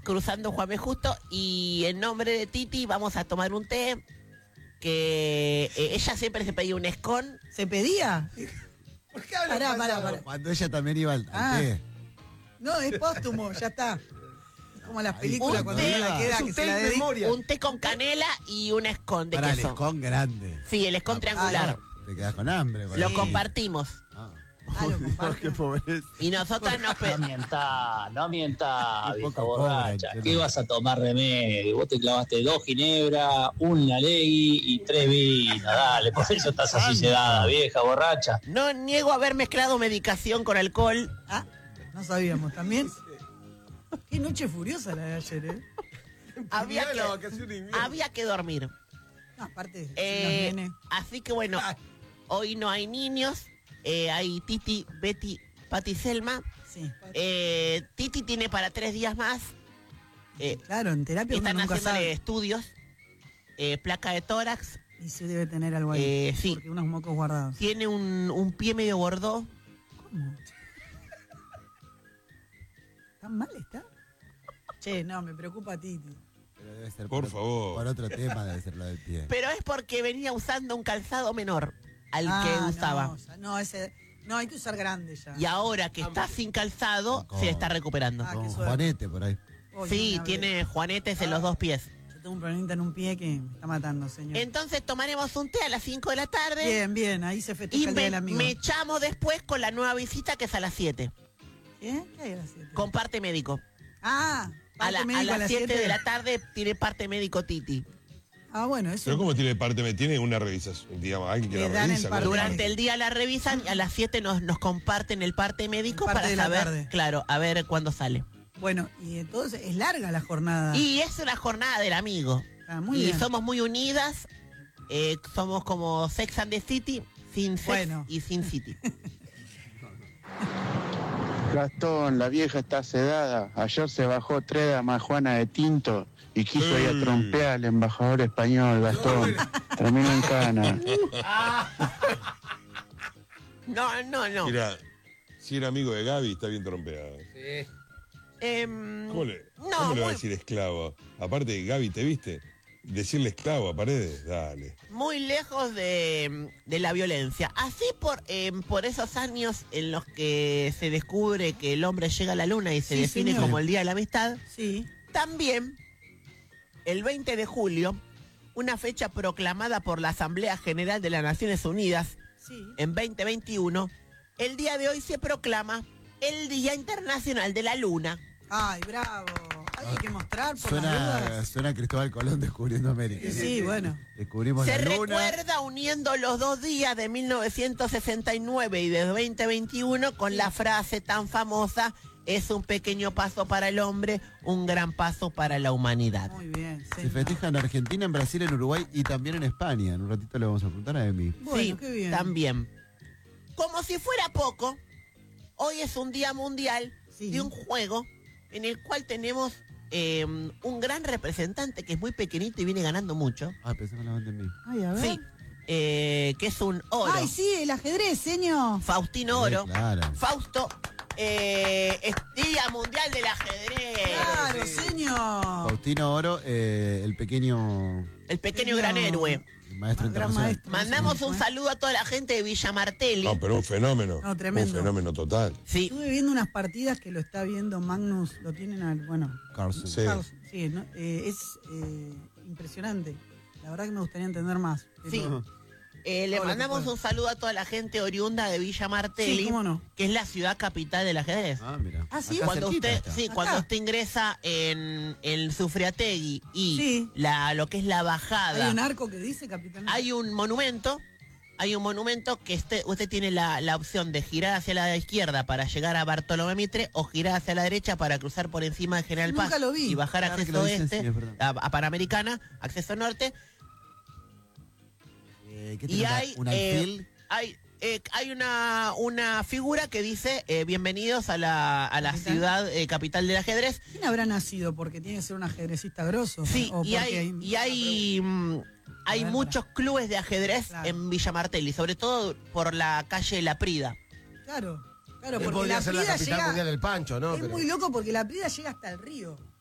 cruzando Juan B. Justo, y en nombre de Titi vamos a tomar un té, que ella siempre se pedía un escón. ¿Se pedía? ¿Por qué hablas Pará. Cuando ella también iba al té. No, es póstumo, ya está. Es como las películas Un cuando té, uno la queda es un que té se la en dedica. memoria. Un té con canela y un escón de Para el queso. escón grande. Sí, el escón triangular. Te quedas con hambre. Lo Sí. compartimos. Lo comparten. Qué pobreza. Y nosotras nos No mientas, Un vieja poco borracha. pobre, ¿Qué vas a tomar remedio? Vos te clavaste 2 ginebra, una ley y 3 vinos. Dale, por eso estás así sedada, vieja borracha. No niego haber mezclado medicación con alcohol. Ah, no sabíamos también. Qué noche furiosa la de ayer, ¿eh? Había Mirá la vacación de invierno. había que dormir. No, aparte, si los nenes. Así que bueno, hoy no hay niños. Hay Titi, Betty, Pati, Selma. Sí. Titi tiene para 3 días más. Claro, en terapia uno Están nunca haciéndole sabe. estudios. Placa de tórax. Y sí debe tener algo ahí. Sí. Porque unos mocos guardados. Tiene un pie medio gordo. ¿Cómo? ¿Tan mal está? Che, no, me preocupa a Titi. Pero debe ser Por favor. Por otro tema debe ser lo del pie. Pero es porque venía usando un calzado menor al que usaba. No, no, hay que usar grande ya. Y ahora que está sin calzado, ¿Cómo? se está recuperando. Ah, Con qué suerte. Juanete por ahí. Oye, Sí, una tiene juanetes en los 2 pies. Yo tengo un problemita en un pie que me está matando, señor. Entonces tomaremos un té a las 5 de la tarde. Bien, bien, ahí se Y festeja el día del amigo. me echamos después con la nueva visita que es a las 7. ¿Qué? ¿Qué hay a las 7? Con parte médico. Ah, A, parte médico a las 7 7 de la tarde tiene parte médico Titi. Ah, bueno, eso. Pero ¿cómo tiene parte? Tiene una revisación, digamos, alguien que Le la dan el revisa. parte. ¿no? Durante el día la revisan y a las 7 nos comparten el parte médico El parte para de la saber, tarde. claro, a ver cuándo sale. Bueno, y entonces es larga la jornada. Y es una jornada del amigo. Ah, muy y bien. somos muy unidas. Somos como Sex and the City, sin sex Bueno. y sin city. Gastón, la vieja está sedada. Ayer se bajó 3 damas Juana de tinto y quiso ir a trompear al embajador español, Gastón. Terminó en cana. No. Mira, si era amigo de Gaby, está bien trompeado. Sí. ¿Cómo le va a muy, decir esclavo? Aparte, Gaby, ¿te viste? Decirle esclavo a Paredes, dale. muy lejos de la violencia. Así por esos años en los que se descubre que el hombre llega a la luna y se Sí, define señor. como el Día de la Amistad, Sí. también el 20 de julio, una fecha proclamada por la Asamblea General de las Naciones Unidas Sí. en 2021, el día de hoy se proclama el Día Internacional de la Luna. Ay, bravo. Hay que mostrar por las dudas. Suena Cristóbal Colón descubriendo América. Sí, bueno. Descubrimos Se la luna. recuerda uniendo los 2 días de 1969 y de 2021 con la frase tan famosa: es un pequeño paso para el hombre, un gran paso para la humanidad. Muy bien. Se señor. festeja en Argentina, en Brasil, en Uruguay y también en España. En un ratito le vamos a preguntar a Emi. Bueno, Sí, qué bien. también. Como si fuera poco, hoy es un día mundial Sí. de un juego en el cual tenemos un gran representante que es muy pequeñito y viene ganando mucho. Ah, pensé que la banda en mí. Ay, a ver. Sí, que es un oro. Ay, sí, el ajedrez, señor. Faustino Oro. Claro. Fausto, es Día Mundial del Ajedrez. Claro, señor. Faustino Oro, el pequeño El pequeño gran héroe. maestro Gran internacional. maestro. Mandamos un saludo a toda la gente de Villa Martelli. No, pero un fenómeno. No, tremendo. Un fenómeno total. Sí, Estuve viendo unas partidas que lo está viendo Magnus, lo tienen bueno. Carlsen. Sí. Carlsen, sí, ¿no? Es impresionante. La verdad que me gustaría entender más. pero- sí. Le Todo lo que mandamos pueda. un saludo a toda la gente oriunda de Villa Martelli, Sí, cómo no. que es la ciudad capital del ajedrez. Ah, mira. Ah, sí. Acá Cuando cerquita usted, está. sí, Acá. cuando usted ingresa en el Sufriategui y Sí. lo que es la bajada, Hay un arco que dice, capitán. hay un monumento que usted tiene la opción de girar hacia la izquierda para llegar a Bartolomé Mitre o girar hacia la derecha para cruzar por encima de General Nunca Paz lo vi. y bajar Ahora que acceso lo dicen, oeste sí, es verdad. a Panamericana, acceso norte. ¿Qué Y tiene? hay, ¿Un alfil? hay una figura que dice bienvenidos a la ¿Capital? ciudad capital del ajedrez. ¿Quién habrá nacido? Porque tiene que ser un ajedrecista grosso. Sí, ¿O y porque hay A ver, muchos clubes de ajedrez Claro. en Villa Martelli, sobre todo por la calle La Prida. Claro, claro, Él porque podría la ser la Prida capital llega... mundial del pancho, ¿no? Es Pero- muy loco porque la Prida llega hasta el río.